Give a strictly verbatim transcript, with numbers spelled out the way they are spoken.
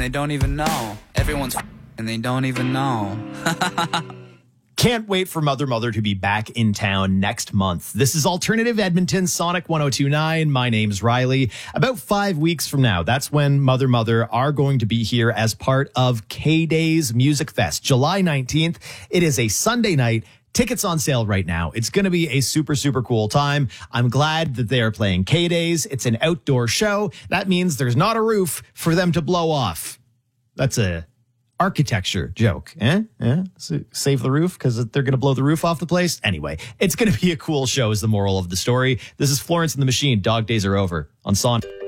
They don't even know. Everyone's and they don't even know. Can't wait for Mother Mother to be back in town next month. This is Alternative Edmonton, Sonic one oh two point nine. My name's Riley. About five weeks from now, that's when Mother Mother are going to be here as part of K-Days Music Fest, July nineteenth. It is a Sunday night. Tickets on sale right now. It's going to be a super, super cool time. I'm glad that they are playing K-Days. It's an outdoor show. That means there's not a roof for them to blow off. That's a architecture joke. Eh? Eh? So save the roof because they're going to blow the roof off the place. Anyway, it's going to be a cool show is the moral of the story. This is Florence and the Machine. Dog days are over on Sonic.